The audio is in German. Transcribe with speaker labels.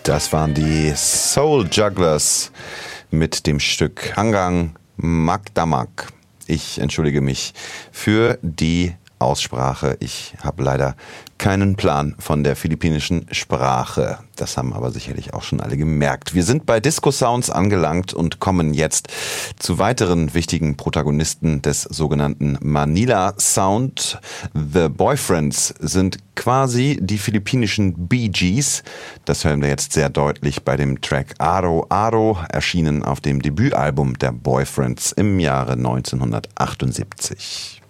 Speaker 1: Das waren die Soul Jugglers mit dem Stück Hanggang Magdamag. Ich entschuldige mich für die Aussprache. Ich habe leider keinen Plan von der philippinischen Sprache. Das haben aber sicherlich auch schon alle gemerkt. Wir sind bei Disco Sounds angelangt und kommen jetzt zu weiteren wichtigen Protagonisten des sogenannten Manila Sound. The Boyfriends sind quasi die philippinischen Bee Gees. Das hören wir jetzt sehr deutlich bei dem Track Aro Aro, erschienen auf dem Debütalbum der Boyfriends im Jahre 1978.